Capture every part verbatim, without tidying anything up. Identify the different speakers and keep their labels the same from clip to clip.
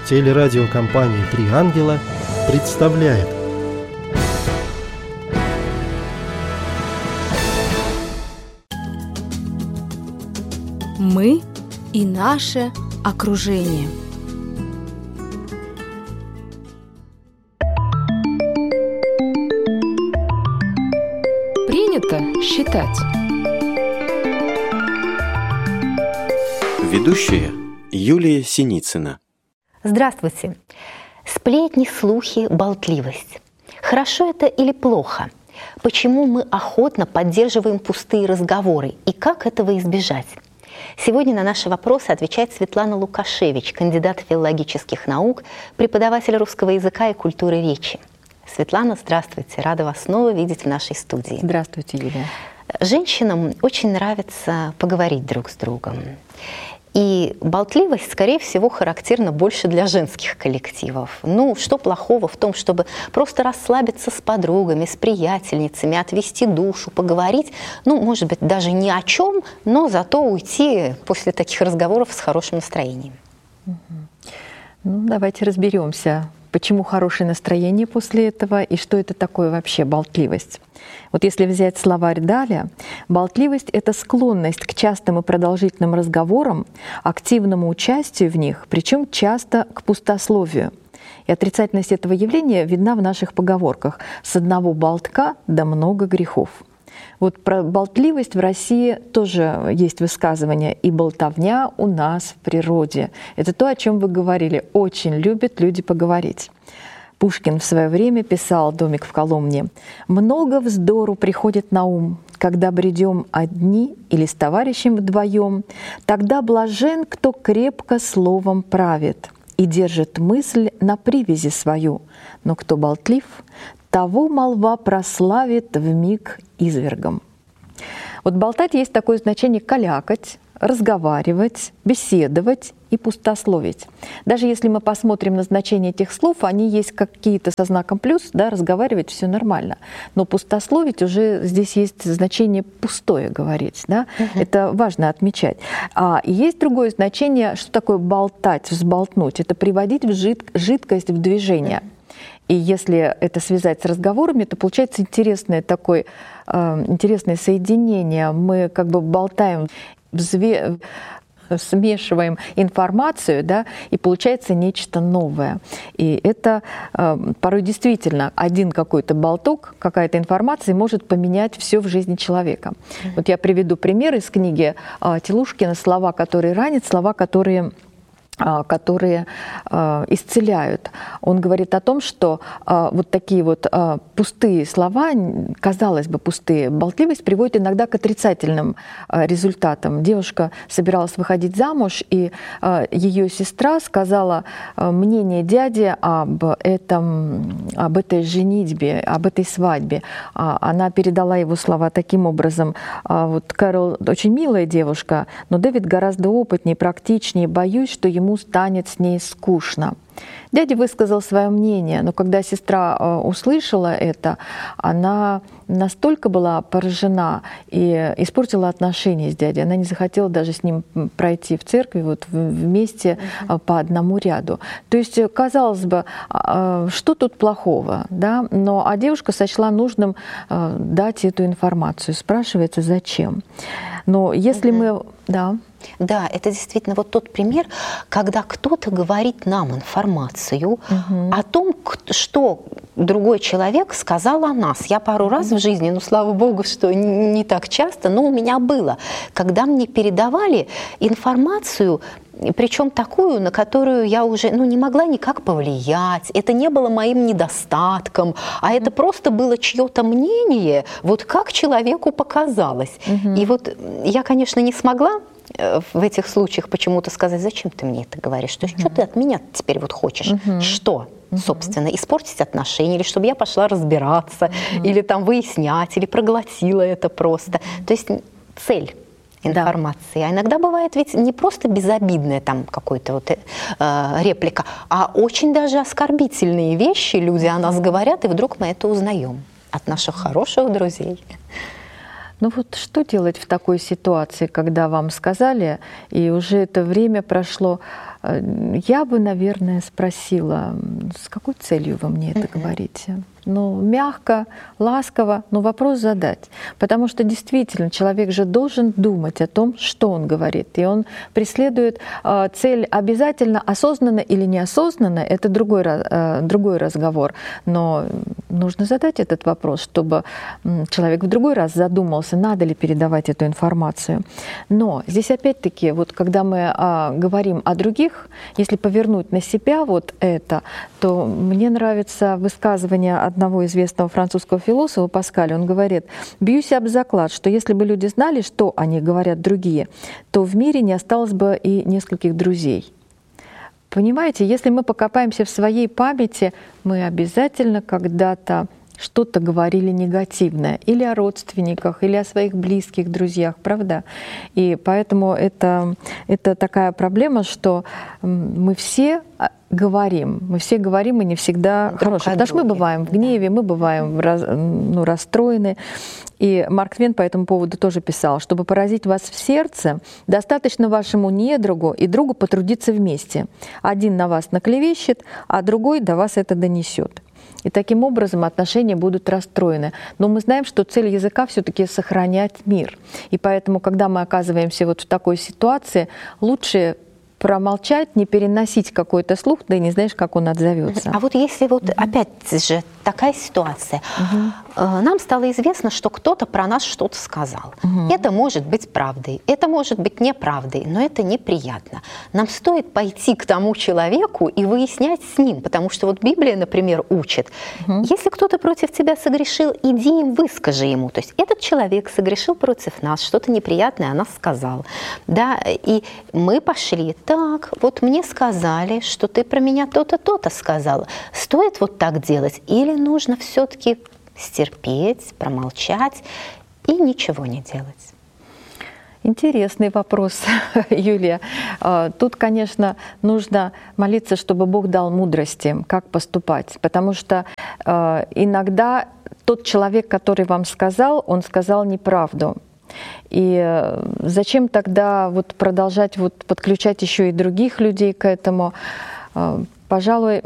Speaker 1: Телерадиокомпания «Три ангела» представляет.
Speaker 2: Мы и наше окружение. Принято считать.
Speaker 3: Ведущая Юлия Синицына.
Speaker 4: Здравствуйте. Сплетни, слухи, болтливость. Хорошо это или плохо? Почему мы охотно поддерживаем пустые разговоры и как этого избежать? Сегодня на наши вопросы отвечает Светлана Лукашевич, кандидат филологических наук, преподаватель русского языка и культуры речи. Светлана, здравствуйте. Рада вас снова видеть в нашей студии.
Speaker 5: Здравствуйте, Юлия.
Speaker 4: Женщинам очень нравится поговорить друг с другом. И болтливость, скорее всего, характерна больше для женских коллективов. Ну, что плохого в том, чтобы просто расслабиться с подругами, с приятельницами, отвести душу, поговорить, ну, может быть, даже ни о чем, но зато уйти после таких разговоров с хорошим настроением.
Speaker 5: Угу. Ну, давайте разберемся, почему хорошее настроение после этого и что это такое вообще болтливость. Вот если взять словарь Даля, болтливость — это склонность к частым и продолжительным разговорам, активному участию в них, причем часто к пустословию. И отрицательность этого явления видна в наших поговорках: «С одного болтка до много грехов». Вот про болтливость в России тоже есть высказывание: «И болтовня у нас в природе». Это то, о чем вы говорили. Очень любят люди поговорить. Пушкин в свое время писал «Домик в Коломне»: «Много вздору приходит на ум, когда бредем одни или с товарищем вдвоем, тогда блажен, кто крепко словом правит и держит мысль на привязи свою, но кто болтлив, того молва прославит вмиг извергом». Вот болтать есть такое значение: калякать, разговаривать, беседовать и пустословить. Даже если мы посмотрим на значение этих слов, они есть какие-то со знаком плюс, да, разговаривать все нормально. Но пустословить уже здесь есть значение пустое говорить, да? Uh-huh. Это важно отмечать. А есть другое значение, что такое болтать, взболтнуть. Это приводить в жид... жидкость в движение. Uh-huh. И если это связать с разговорами, то получается интересное такое, э, интересное соединение. Мы как бы болтаем, взве... смешиваем информацию, да, и получается нечто новое. И это э, порой действительно один какой-то болток, какая-то информация может поменять все в жизни человека. Mm-hmm. Вот я приведу пример из книги э, Телушкина «Слова, которые ранят», слова, которые которые э, исцеляют. Он говорит о том, что э, вот такие вот э, пустые слова, казалось бы, пустые, болтливость приводит иногда к отрицательным э, результатам. Девушка собиралась выходить замуж, и э, ее сестра сказала э, мнение дяди об этом, об этой женитьбе, об этой свадьбе. А, она передала его слова таким образом: э, вот Кэрол очень милая девушка, но Дэвид гораздо опытнее, практичнее, боюсь, что ему ему станет с ней скучно. Дядя высказал свое мнение, но когда сестра э, услышала это, она настолько была поражена и испортила отношения с дядей. Она не захотела даже с ним пройти в церкви вот, вместе uh-huh. по одному ряду. То есть, казалось бы, э, что тут плохого? Да? Но, а девушка сочла нужным э, дать эту информацию. Спрашивается, зачем? Но если uh-huh. мы... Да.
Speaker 4: Да, это действительно вот тот пример, когда кто-то говорит нам информацию угу. о том, что другой человек сказал о нас. Я пару раз в жизни, ну, слава богу, что не так часто, но у меня было, когда мне передавали информацию, причем такую, на которую я уже ну, не могла никак повлиять. Это не было моим недостатком, а это просто было чье-то мнение, вот как человеку показалось. Угу. И вот я, конечно, не смогла в этих случаях почему-то сказать: зачем ты мне это говоришь? То есть, uh-huh. что ты от меня теперь вот хочешь? Uh-huh. Что, uh-huh. собственно, испортить отношения, или чтобы я пошла разбираться, uh-huh. или там выяснять, или проглотила это просто. Uh-huh. То есть цель информации. Да. А иногда бывает ведь не просто безобидная там какой-то вот э, реплика, а очень даже оскорбительные вещи люди о нас говорят, и вдруг мы это узнаем от наших хороших друзей.
Speaker 5: Ну вот что делать в такой ситуации, когда вам сказали, и уже это время прошло, Я бы, наверное, спросила, с какой целью вы мне это mm-hmm. говорите? Ну, мягко, ласково, но вопрос задать. Потому что действительно человек же должен думать о том, что он говорит. И он преследует э, цель обязательно, осознанно или неосознанно, это другой, э, другой разговор. Но нужно задать этот вопрос, чтобы э, человек в другой раз задумался, надо ли передавать эту информацию. Но здесь опять-таки, вот когда мы э, говорим о других, если повернуть на себя вот это, то мне нравится высказывание одного известного французского философа Паскаля. Он говорит: «Бьюсь об заклад, что если бы люди знали, что они говорят другие, то в мире не осталось бы и нескольких друзей». Понимаете, если мы покопаемся в своей памяти, мы обязательно когда-то что-то говорили негативное или о родственниках, или о своих близких друзьях, правда? И поэтому это, это такая проблема, что мы все говорим, мы все говорим, и не всегда
Speaker 4: друг
Speaker 5: хорошие. Потому что мы бываем в гневе, мы бываем ну, расстроены. И Марк Твен по этому поводу тоже писал: чтобы поразить вас в сердце, достаточно вашему недругу и другу потрудиться вместе. Один на вас наклевещет, а другой до вас это донесет. И таким образом отношения будут расстроены. Но мы знаем, что цель языка все-таки сохранять мир. И поэтому, когда мы оказываемся вот в такой ситуации, лучше промолчать, не переносить какой-то слух, да и не знаешь, как он отзовется.
Speaker 4: А вот если вот mm-hmm. опять же такая ситуация, mm-hmm. нам стало известно, что кто-то про нас что-то сказал. Mm-hmm. Это может быть правдой, это может быть неправдой, но это неприятно. Нам стоит пойти к тому человеку и выяснять с ним, потому что вот Библия, например, учит, mm-hmm. если кто-то против тебя согрешил, иди им выскажи ему. То есть этот человек согрешил против нас, что-то неприятное о нас сказал. Да? И мы пошли: так, вот мне сказали, что ты про меня то-то, то-то сказала. Стоит вот так делать? Или нужно все-таки стерпеть, промолчать и ничего не делать?
Speaker 5: Интересный вопрос, Юлия. Тут, конечно, нужно молиться, чтобы Бог дал мудрости, как поступать. Потому что иногда тот человек, который вам сказал, он сказал неправду. И зачем тогда вот продолжать вот подключать еще и других людей к этому? Пожалуй,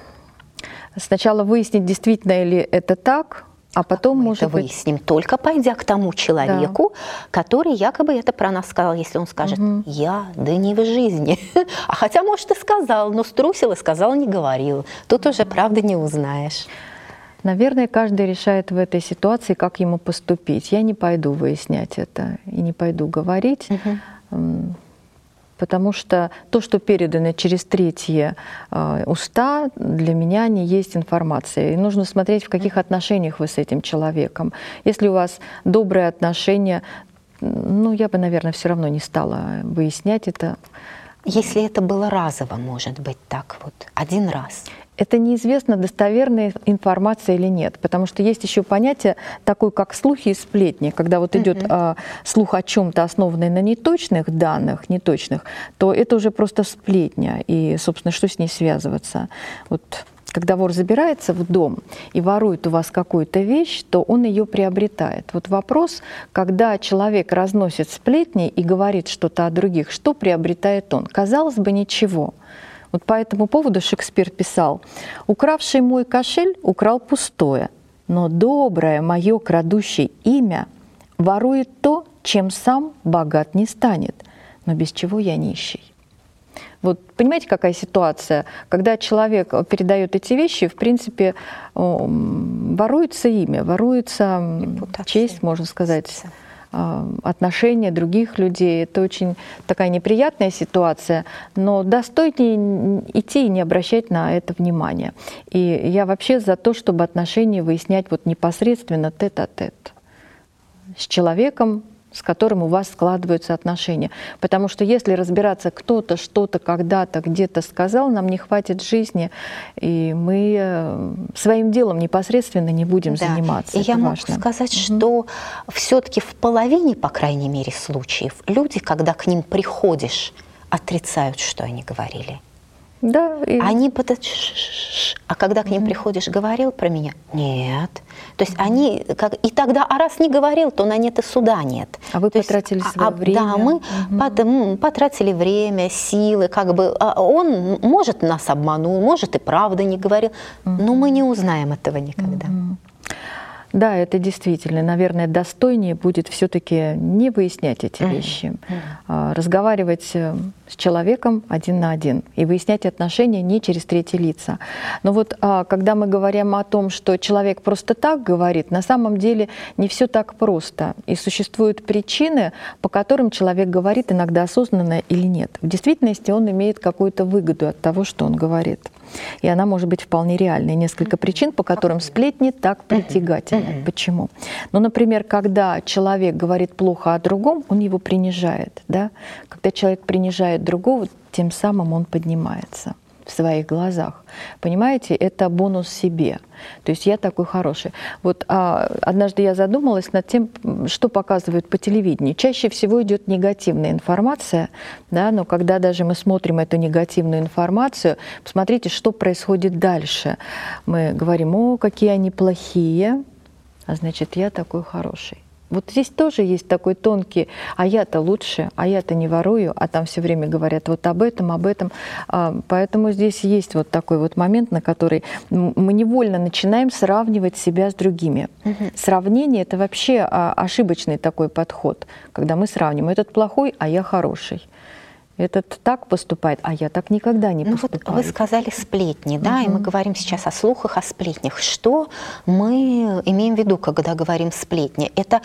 Speaker 5: сначала выяснить, действительно ли это так, а потом,
Speaker 4: мы
Speaker 5: может
Speaker 4: это
Speaker 5: быть...
Speaker 4: выясним, только пойдя к тому человеку, да. который якобы это про нас сказал. Если он скажет: угу. я, да не в жизни. А хотя, может, и сказал, но струсил и сказал, не говорил. Тут уже правды не узнаешь.
Speaker 5: Наверное, каждый решает в этой ситуации, как ему поступить. Я не пойду выяснять это и не пойду говорить, угу. потому что то, что передано через третьи э, уста, для меня не есть информация. И нужно смотреть, в каких отношениях вы с этим человеком. Если у вас добрые отношения, ну, я бы, наверное, все равно не стала выяснять это.
Speaker 4: Если это было разово, может быть, так вот, один раз.
Speaker 5: Это неизвестно, достоверная информация или нет, потому что есть еще понятие такое, как слухи и сплетни. Когда вот идет mm-hmm. э, слух о чем-то, основанный на неточных данных, неточных, то это уже просто сплетня. И, собственно, что с ней связываться? Вот, когда вор забирается в дом и ворует у вас какую-то вещь, то он ее приобретает. Вот вопрос, когда человек разносит сплетни и говорит что-то о других, что приобретает он? Казалось бы, ничего. Вот по этому поводу Шекспир писал: «Укравший мой кошель украл пустое, но доброе мое крадущее имя ворует то, чем сам богат не станет, но без чего я нищий». Вот понимаете, какая ситуация? Когда человек передает эти вещи, в принципе, воруется имя, воруется репутация, честь, можно сказать, отношения других людей. Это очень такая неприятная ситуация, но достойнее идти и не обращать на это внимания. И я вообще за то, чтобы отношения выяснять вот непосредственно тет-а-тет с человеком, с которым у вас складываются отношения. Потому что если разбираться, кто-то что-то когда-то где-то сказал, нам не хватит жизни, и мы своим делом непосредственно не будем да. заниматься.
Speaker 4: И
Speaker 5: это
Speaker 4: я могу
Speaker 5: важно.
Speaker 4: сказать,
Speaker 5: угу.
Speaker 4: что все-таки в половине, по крайней мере, случаев люди, когда к ним приходишь, отрицают, что они говорили.
Speaker 5: Да, и...
Speaker 4: Они под... А когда к ним mm-hmm. приходишь, говорил про меня? Нет. То есть mm-hmm. они... Как... И тогда, а раз не говорил, то на нет и суда нет.
Speaker 5: А вы
Speaker 4: то
Speaker 5: потратили
Speaker 4: есть,
Speaker 5: свое
Speaker 4: а,
Speaker 5: время?
Speaker 4: Да, мы mm-hmm. пот... потратили время, силы. Как бы... Он, может, нас обманул, может, и правда не говорил. Mm-hmm. Но мы не узнаем этого никогда.
Speaker 5: Mm-hmm. Да, это действительно, наверное, достойнее будет все-таки не выяснять эти вещи, mm-hmm. а разговаривать с человеком один на один и выяснять отношения не через третьи лица. Но вот а, когда мы говорим о том, что человек просто так говорит, на самом деле не все так просто. И существуют причины, по которым человек говорит, иногда осознанно или нет. В действительности он имеет какую-то выгоду от того, что он говорит. И она может быть вполне реальной. Несколько причин, по которым сплетни так притягательны. Почему? Ну, например, когда человек говорит плохо о другом, он его принижает. Да? Когда человек принижает другого, тем самым он поднимается в своих глазах. Понимаете, это бонус себе. То есть я такой хороший. Вот а, однажды я задумалась над тем, что показывают по телевидению. Чаще всего идет негативная информация, да, но когда даже мы смотрим эту негативную информацию, посмотрите, что происходит дальше. Мы говорим: о, какие они плохие, а значит, я такой хороший. Вот здесь тоже есть такой тонкий, а я-то лучше, а я-то не ворую, а там все время говорят вот об этом, об этом. Поэтому здесь есть вот такой вот момент, на который мы невольно начинаем сравнивать себя с другими. Угу. Сравнение — это вообще ошибочный такой подход, когда мы сравниваем: этот плохой, а я хороший. Этот так поступает, а я так никогда не поступаю.
Speaker 4: Ну вот вы сказали сплетни, да, угу. и мы говорим сейчас о слухах, о сплетнях. Что мы имеем в виду, когда говорим сплетни? Это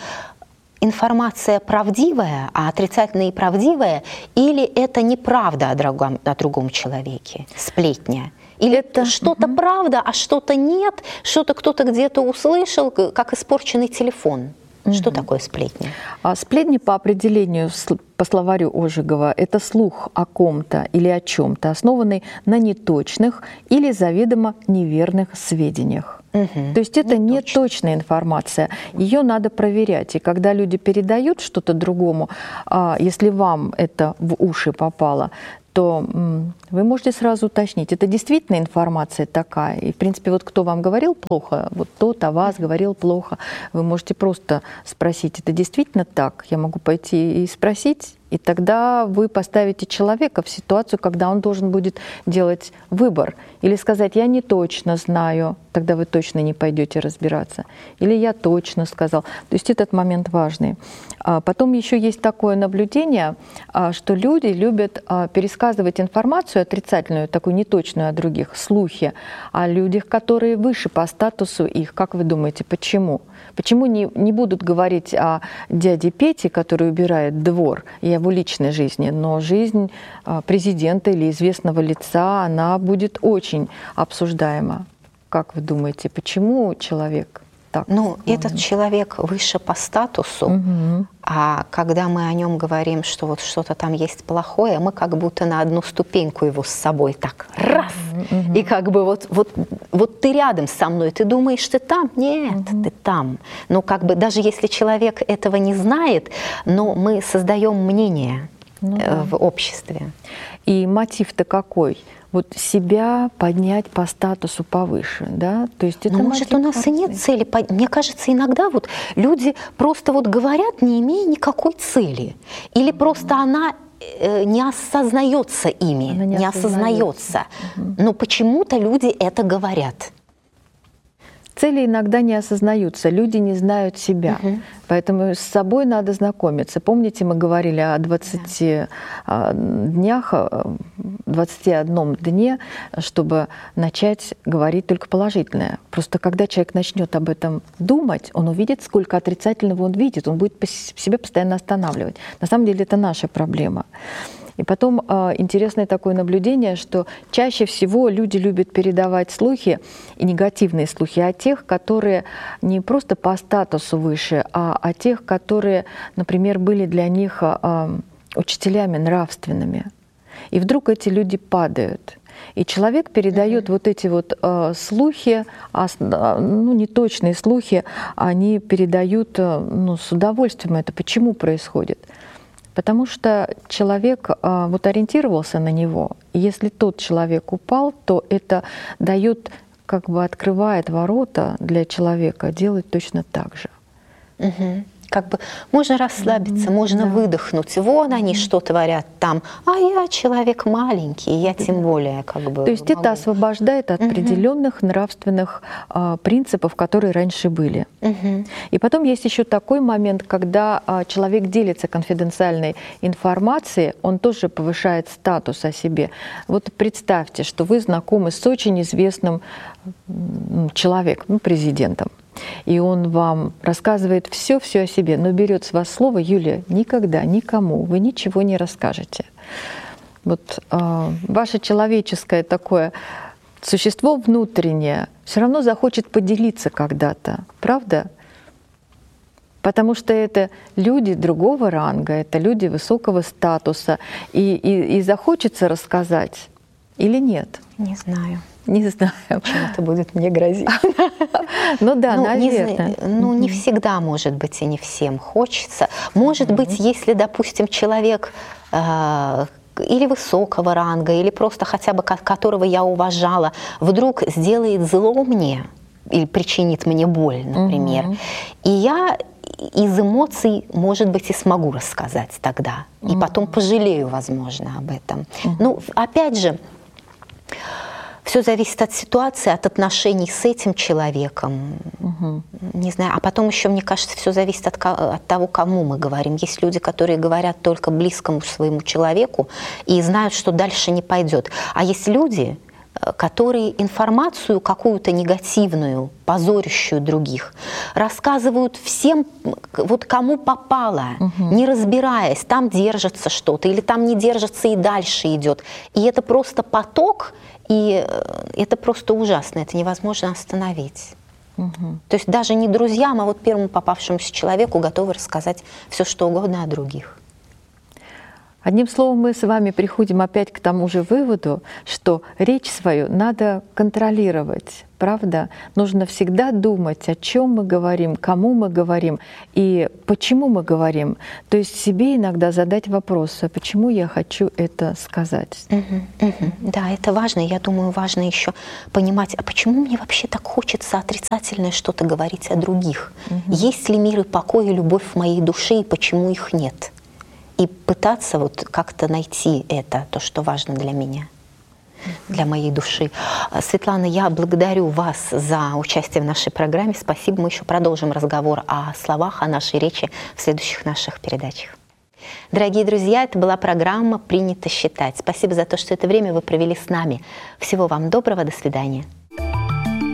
Speaker 4: информация правдивая, а отрицательная и правдивая, или это неправда о другом, о другом человеке, сплетня? Или это что-то угу. правда, а что-то нет, что-то кто-то где-то услышал, как испорченный телефон? Что mm-hmm. такое сплетни?
Speaker 5: А сплетни по определению, по словарю Ожегова, это слух о ком-то или о чем-то, основанный на неточных или заведомо неверных сведениях. Mm-hmm. То есть это неточная информация, ее надо проверять. И когда люди передают что-то другому, если вам это в уши попало, то вы можете сразу уточнить, это действительно информация такая. И, в принципе, вот кто вам говорил плохо, вот тот о вас говорил плохо, вы можете просто спросить: это действительно так? Я могу пойти и спросить, и тогда вы поставите человека в ситуацию, когда он должен будет делать выбор. Или сказать: я не точно знаю, тогда вы точно не пойдете разбираться. Или я точно сказал. То есть этот момент важный. Потом еще есть такое наблюдение, что люди любят пересказывать информацию отрицательную, такую неточную о других, слухи о людях, которые выше по статусу их. Как вы думаете, почему? Почему не, не будут говорить о дяде Пете, который убирает двор, и о его личной жизни, но жизнь президента или известного лица, она будет очень обсуждаема? Как вы думаете, почему человек так?
Speaker 4: Ну, этот человек выше по статусу, угу. а когда мы о нем говорим, что вот что-то там есть плохое, мы как будто на одну ступеньку его с собой так раз, угу. и как бы вот, вот, вот ты рядом со мной, ты думаешь, ты там? Нет, угу. ты там. Но как бы даже если человек этого не знает, но мы создаем мнение ну, да. в обществе.
Speaker 5: И мотив-то какой? Вот себя поднять по статусу повыше, да? То есть это.
Speaker 4: Но может, у нас и нет цели. Мне кажется, иногда вот люди просто вот говорят, не имея никакой цели, или mm-hmm. просто она не осознается ими, она не, не осознается. Mm-hmm. Но почему-то люди это говорят.
Speaker 5: Цели иногда не осознаются, люди не знают себя, угу. поэтому с собой надо знакомиться. Помните, мы говорили о двадцати да. днях, двадцати одном дне, чтобы начать говорить только положительное. Просто когда человек начнет об этом думать, он увидит, сколько отрицательного он видит, он будет себя постоянно останавливать. На самом деле это наша проблема. И потом э, интересное такое наблюдение, что чаще всего люди любят передавать слухи, и негативные слухи, о тех, которые не просто по статусу выше, а о тех, которые, например, были для них э, учителями нравственными. И вдруг эти люди падают. И человек передает mm-hmm. вот эти вот э, слухи, а, ну, неточные слухи, они передают э, ну, с удовольствием. Это почему происходит? Потому что человек а, вот ориентировался на него. И если тот человек упал, то это дает, как бы открывает ворота для человека делать точно так же.
Speaker 4: Угу. Как бы можно расслабиться, mm-hmm. можно
Speaker 5: да.
Speaker 4: выдохнуть. Вон они mm-hmm. что творят там, а я человек маленький, я тем mm-hmm. более как бы.
Speaker 5: То есть
Speaker 4: могу.
Speaker 5: это освобождает от mm-hmm. определенных нравственных а, принципов, которые раньше были. Mm-hmm. И потом есть еще такой момент, когда а, человек делится конфиденциальной информацией, он тоже повышает статус о себе. Вот представьте, что вы знакомы с очень известным человеком, ну, президентом. И он вам рассказывает все-все о себе, но берет с вас слово: Юлия, никогда никому вы ничего не расскажете. Вот э, ваше человеческое такое существо внутреннее все равно захочет поделиться когда-то, правда? Потому что это люди другого ранга, это люди высокого статуса, и, и, и захочется рассказать или нет?
Speaker 4: Не знаю.
Speaker 5: Не знаю.
Speaker 4: Чем это будет мне грозить.
Speaker 5: Ну да,
Speaker 4: ну,
Speaker 5: наверное.
Speaker 4: Не, ну, не всегда, может быть, и не всем хочется. Может быть, если, допустим, человек э, или высокого ранга, или просто хотя бы которого я уважала, вдруг сделает зло мне или причинит мне боль, например, угу. и я из эмоций, может быть, и смогу рассказать тогда. Угу. И потом пожалею, возможно, об этом. Угу. Ну, опять же, все зависит от ситуации, от отношений с этим человеком. Угу. Не знаю. А потом еще, мне кажется, все зависит от, от того, кому мы говорим. Есть люди, которые говорят только близкому своему человеку и знают, что дальше не пойдет. А есть люди, которые информацию какую-то негативную, позорящую других, рассказывают всем, вот кому попало, угу. не разбираясь, там держится что-то или там не держится и дальше идет. И это просто поток. И это просто ужасно, это невозможно остановить. Угу. То есть даже не друзьям, а вот первому попавшемуся человеку готовы рассказать все, что угодно о других.
Speaker 5: Одним словом, мы с вами приходим опять к тому же выводу, что речь свою надо контролировать, правда? Нужно всегда думать, о чем мы говорим, кому мы говорим и почему мы говорим. То есть себе иногда задать вопрос: а почему я хочу это сказать?
Speaker 4: Угу, угу. Да, это важно. Я думаю, важно еще понимать, а почему мне вообще так хочется отрицательное что-то говорить о других? Угу. Есть ли мир и покой, и любовь в моей душе, и почему их нет? И пытаться вот как-то найти это, то, что важно для меня, для моей души. Светлана, я благодарю вас за участие в нашей программе. Спасибо. Мы еще продолжим разговор о словах, о нашей речи в следующих наших передачах. Дорогие друзья, это была программа «Принято считать». Спасибо за то, что это время вы провели с нами. Всего вам доброго. До свидания.